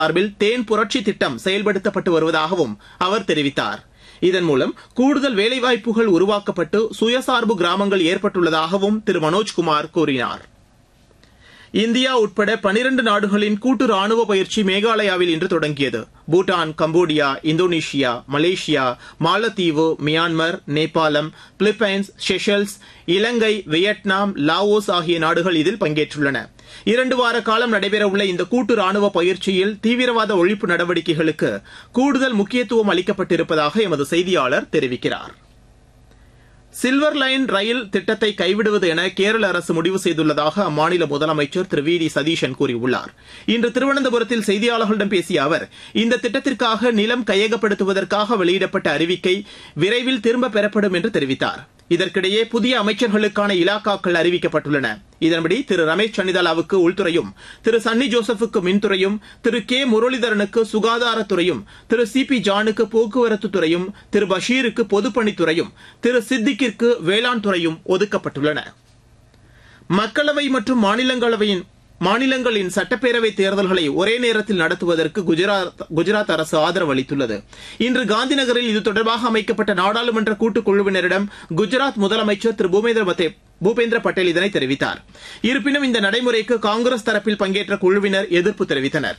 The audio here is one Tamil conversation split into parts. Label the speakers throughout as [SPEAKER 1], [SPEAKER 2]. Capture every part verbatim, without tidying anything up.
[SPEAKER 1] சார்பில் தேன் புரட்சி திட்டம் செயல்படுத்தப்பட்டு வருவதாகவும் அவர் தெரிவித்தார். இதன் மூலம் கூடுதல் வேலைவாய்ப்புகள் உருவாக்கப்பட்டு சுயசார்பு கிராமங்கள் ஏற்பட்டுள்ளதாகவும் திரு மனோஜ்குமார் கூறினார். இந்தியா உட்பட பனிரண்டு நாடுகளின் கூட்டு ராணுவ பயிற்சி மேகாலயாவில் இன்று தொடங்கியது. பூட்டான், கம்போடியா, இந்தோனேஷியா, மலேசியா, மாலத்தீவு, மியான்மர், நேபாளம், பிலிப்பைன்ஸ், செஷல்ஸ், இலங்கை, வியட்நாம், லாவோஸ் ஆகிய நாடுகள் இதில் பங்கேற்றுள்ளன. இரண்டு வார காலம் நடைபெறவுள்ள இந்த கூட்டு ராணுவ பயிற்சியில் தீவிரவாத ஒழிப்பு நடவடிக்கைகளுக்கு கூடுதல் முக்கியத்துவம் அளிக்கப்பட்டிருப்பதாக எமது செய்தியாளர் தெரிவிக்கிறார். சில்வர் லைன் ரயில் திட்டத்தை கைவிடுவது என கேரள அரசு முடிவு செய்துள்ளதாக அம்மாநில முதலமைச்சர் திரு வி டி சதீஷன் கூறியுள்ளார். இன்று திருவனந்தபுரத்தில் செய்தியாளர்களிடம் பேசிய அவர், இந்த திட்டத்திற்காக நிலம் கையகப்படுத்துவதற்காக வெளியிடப்பட்ட அறிவிக்கை விரைவில் திரும்பப் பெறப்படும் என்று தெரிவித்தார். இதற்கிடையே புதிய அமைச்சர்களுக்கான இலாக்காக்கள் அறிவிக்கப்பட்டுள்ளன. இதன்படி திரு ரமேஷ் சன்னிதாலாவுக்கு உள்துறையும், திரு சன்னி ஜோசப்புக்கு மின்துறையும், திரு கே முரளிதரனுக்கு சுகாதாரத்துறையும், திரு சி பி ஜானுக்கு போக்குவரத்து துறையும், திரு பஷீருக்கு பொதுப்பணித்துறையும், திரு சித்திக்கிற்கு வேளாண் துறையும் ஒதுக்கப்பட்டுள்ளன. மக்களவை மற்றும் மாநிலங்களவையின் மாநிலங்களின் சட்டப்பேரவைத் தேர்தல்களை ஒரே நேரத்தில் நடத்துவதற்கு குஜராத் குஜராத் அரசு ஆதரவு அளித்துள்ளது. இன்று காந்திநகரில் இது தொடர்பாக அமைக்கப்பட்ட நாடாளுமன்ற கூட்டுக்குழுவினரிடம் குஜராத் முதலமைச்சர் திரு பூபேந்திர பூபேந்திர பட்டேல் இதனை தெரிவித்தார். இருப்பினும் இந்த நடைமுறைக்கு காங்கிரஸ் தரப்பில் பங்கேற்ற குழுவினர் எதிர்ப்பு தெரிவித்தனர்.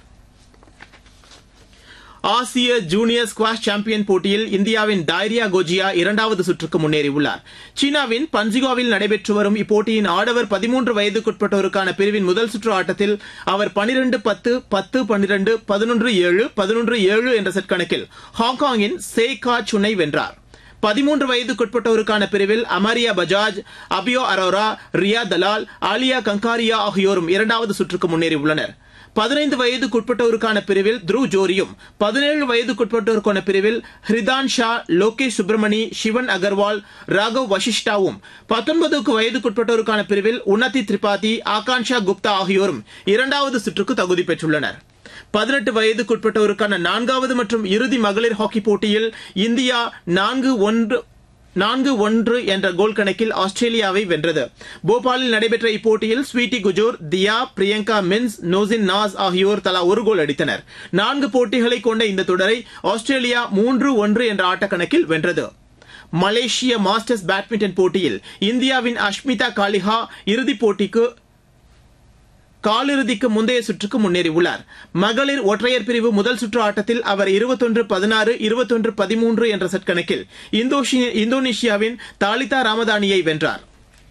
[SPEAKER 1] ஆசிய ஜூனியர் ஸ்குவாஷ் சாம்பியன் போட்டியில் இந்தியாவின் டைரியா கோஜியா இரண்டாவது சுற்றுக்கு முன்னேறியுள்ளார். சீனாவின் பஞ்சுகாவில் நடைபெற்று வரும் இப்போட்டியின் ஆடவர் பதிமூன்று வயதுக்குட்பட்டோருக்கான பிரிவின் முதல் சுற்று ஆட்டத்தில் அவர் பனிரண்டு பத்து, பத்து பன்னிரண்டு, பதினொன்று ஏழு, பதினொன்று ஏழு என்ற செட் கணக்கில் ஹாங்காங்கின் சே கா சுனை வென்றார். பதிமூன்று வயதுக்குட்பட்டோருக்கான பிரிவில் அமரியா பஜாஜ், அபியோ அரோரா, ரியா தலால், ஆலியா கங்காரியா ஆகியோரும் இரண்டாவது சுற்றுக்கு முன்னேறியுள்ளனர். பதினைந்து வயதுக்குட்பட்டோருக்கான பிரிவில் த்ருவ் ஜோரியும், பதினேழு வயதுக்குட்பட்டோருக்கான பிரிவில் ஹிரிதான் ஷா, லோகேஷ் சுப்ரமணி, சிவன் அகர்வால், ராகவ் வசிஷ்டாவும், பத்தொன்பது வயதுக்குட்பட்டோருக்கான பிரிவில் உன்னதி திரிபாதி, ஆகான்ஷா குப்தா ஆகியோரும் இரண்டாவது சுற்றுக்கு தகுதி பெற்றுள்ளனர். பதினெட்டு வயதுக்குட்பட்டோருக்கான நான்காவது மற்றும் இறுதி மகளிர் ஹாக்கி போட்டியில் இந்தியா நான்கு ஒன்று நான்கு ஒன்று என்ற கோல் கணக்கில் ஆஸ்திரேலியாவை வென்றது. போபாலில் நடைபெற்ற இப்போட்டியில் ஸ்வீட்டி குஜூர், தியா, பிரியங்கா மின்ஸ், நோசின் நாஸ் ஆகியோர் தலா ஒரு கோல் அடித்தனர். நான்கு போட்டிகளை கொண்ட இந்த தொடரை ஆஸ்திரேலியா மூன்று ஒன்று என்ற ஆட்டக்கணக்கில் வென்றது. மலேசிய மாஸ்டர்ஸ் பேட்மிண்டன் போட்டியில் இந்தியாவின் அஷ்மிதா காலிஹா இறுதிப் போட்டிக்கு காலிறுதிக்கு முந்தைய சுற்றுக்கு முன்னேறியுள்ளார். மகளிர் ஒற்றையர் பிரிவு முதல் சுற்று ஆட்டத்தில் அவர் இருபத்தொன்று பதினாறு, இருபத்தொன்று பதிமூன்று என்ற செட் கணக்கில் இந்தோனேஷியாவின் தாலிதா ராமதானியை வென்றார்.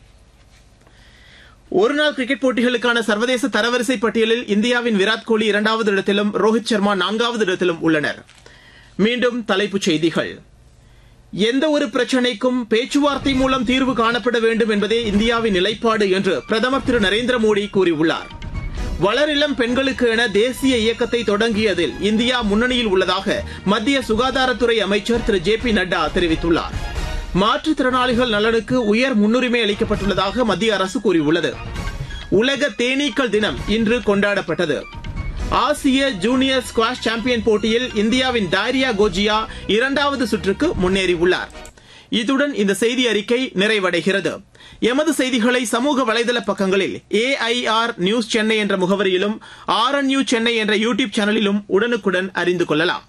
[SPEAKER 1] ஒருநாள் கிரிக்கெட் போட்டிகளுக்கான சர்வதேச தரவரிசை பட்டியலில் இந்தியாவின் விராட் கோலி இரண்டாவது இடத்திலும் ரோஹித் சர்மா நான்காவது இடத்திலும் உள்ளனர். மீண்டும் தலைப்புச் செய்திகள். எந்த ஒரு பிரச்சினைக்கும் பேச்சுவார்த்தை மூலம் தீர்வு காணப்பட வேண்டும் என்பதே இந்தியாவின் நிலைப்பாடு என்று பிரதமர் திரு நரேந்திர மோடி கூறியுள்ளார். வளரிளம் பெண்களுக்கு என தேசிய இயக்கத்தை தொடங்கியதில் இந்தியா முன்னணியில் உள்ளதாக மத்திய சுகாதாரத்துறை அமைச்சர் திரு ஜே பி நட்டா தெரிவித்துள்ளார். மாற்றுத்திறனாளிகள் நலனுக்கு உயர் முன்னுரிமை அளிக்கப்பட்டுள்ளதாக மத்திய அரசு கூறியுள்ளது. உலக தேனீக்கள் தினம் இன்று கொண்டாடப்பட்டது. ஆசிய ஜூனியர் ஸ்குவாஷ் சாம்பியன் போட்டியில் இந்தியாவின் டைரியா கோஜியா இரண்டாவது சுற்றுக்கு முன்னேறியுள்ளார். இத்துடன் இந்த செய்தி அறிக்கை நிறைவடைகிறது. எமது செய்திகளை சமூக வலைதள பக்கங்களில் ஏ ஐ ஆர் நியூஸ் சென்னை என்ற முகவரியிலும், ஆர் என் யூ சென்னை என்ற யூடியூப் சேனலிலும் உடனுக்குடன் அறிந்து கொள்ளலாம்.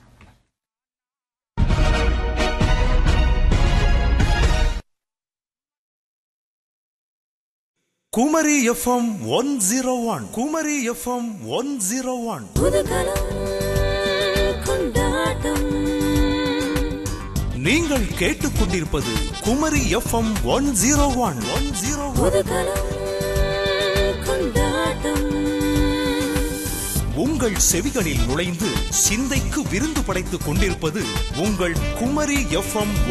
[SPEAKER 2] Kumari FM one zero one Kumari FM one zero one நீங்கள் கேட்டுக்கொண்டிருப்பது Kumari FM one zero one one zero உங்கள் செவிகளில் நுழைந்து சிந்தைக்கு விருந்து படைத்துக் கொண்டிருப்பது உங்கள் குமரி எஃப்எம்